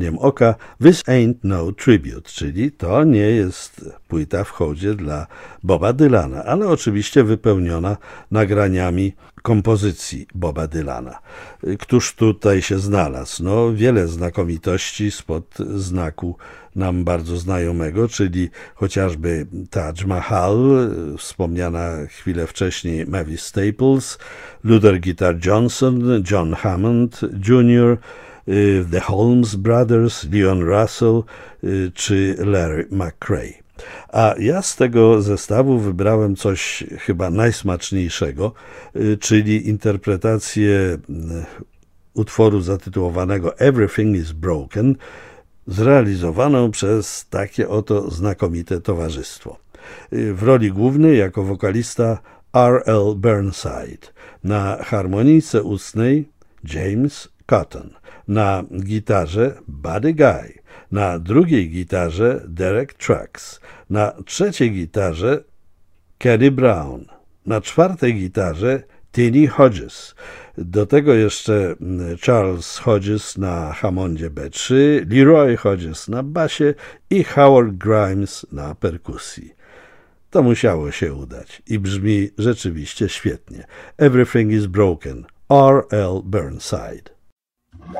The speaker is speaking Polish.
oka This Ain't No Tribute, czyli to nie jest płyta w hołdzie dla Boba Dylana, ale oczywiście wypełniona nagraniami kompozycji Boba Dylana. Któż tutaj się znalazł? No, wiele znakomitości spod znaku nam bardzo znajomego, czyli chociażby Taj Mahal, wspomniana chwilę wcześniej Mavis Staples, Luther Guitar Johnson, John Hammond Jr., The Holmes Brothers, Leon Russell czy Larry McCray. A ja z tego zestawu wybrałem coś chyba najsmaczniejszego, czyli interpretację utworu zatytułowanego Everything is Broken, zrealizowaną przez takie oto znakomite towarzystwo. W roli głównej jako wokalista R.L. Burnside, na harmonijce ustnej James Cotton, na gitarze Buddy Guy, na drugiej gitarze Derek Trucks, na trzeciej gitarze Kenny Brown, na czwartej gitarze Tini Hodges. Do tego jeszcze Charles Hodges na Hammondzie B3, Leroy Hodges na basie i Howard Grimes na perkusji. To musiało się udać i brzmi rzeczywiście świetnie. Everything is Broken, R.L. Burnside.